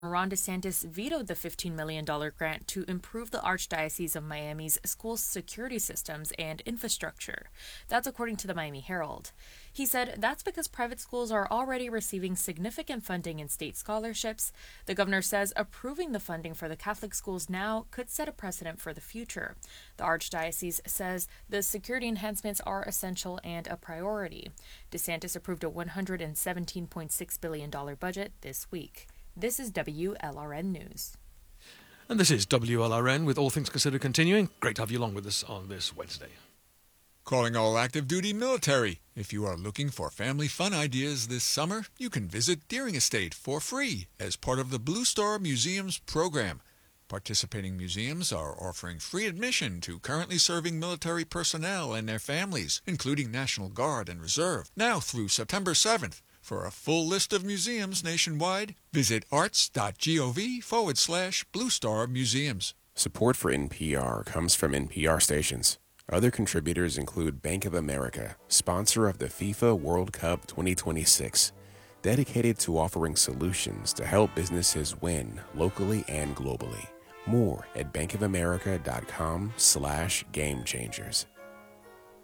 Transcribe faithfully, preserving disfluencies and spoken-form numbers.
Ron DeSantis vetoed the fifteen million dollars grant to improve the Archdiocese of Miami's school security systems and infrastructure. That's according to the Miami Herald. He said that's because private schools are already receiving significant funding in state scholarships. The governor says approving the funding for the Catholic schools now could set a precedent for the future. The Archdiocese says the security enhancements are essential and a priority. DeSantis approved a one hundred seventeen point six billion dollars budget this week. This is W L R N News. And this is W L R N with All Things Considered continuing. Great to have you along with us on this Wednesday. Calling all active duty military. If you are looking for family fun ideas this summer, you can visit Deering Estate for free as part of the Blue Star Museums program. Participating museums are offering free admission to currently serving military personnel and their families, including National Guard and Reserve, now through September seventh. For a full list of museums nationwide, visit arts.gov forward slash Blue Star Museums. Support for N P R comes from N P R stations. Other contributors include Bank of America, sponsor of the FIFA World Cup twenty twenty-six, dedicated to offering solutions to help businesses win locally and globally. More at bankofamerica.com slash game changers.